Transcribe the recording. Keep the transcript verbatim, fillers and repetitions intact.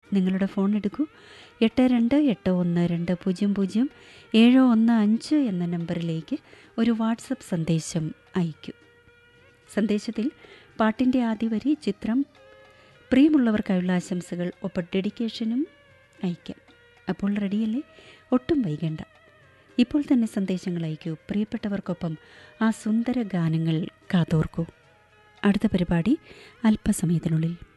നിങ്ങളുടെ ഫോൺ എടുക്കൂ. എട്ട് രണ്ട് എട്ട് ഒന്ന് രണ്ട് പൂജ്യം പൂജ്യം ഏഴ് ഒന്ന് അഞ്ച് എന്ന നമ്പറിലേക്ക് ഒരു വാട്സപ്പ് സന്ദേശം അയക്കൂ. സന്ദേശത്തിൽ പാട്ടിൻ്റെ ആദ്യ വരി, ചിത്രം, പ്രിയമുള്ളവർക്കായുള്ള ആശംസകൾ, ഒപ്പം ഡെഡിക്കേഷനും അയക്കാം. അപ്പോൾ റെഡിയല്ലേ? ഒട്ടും വൈകണ്ട, ഇപ്പോൾ തന്നെ സന്ദേശങ്ങൾ അയക്കൂ. പ്രിയപ്പെട്ടവർക്കൊപ്പം ആ സുന്ദര ഗാനങ്ങൾ കാതോർക്കൂ. അടുത്ത പരിപാടി അല്പസമയത്തിനുള്ളിൽ.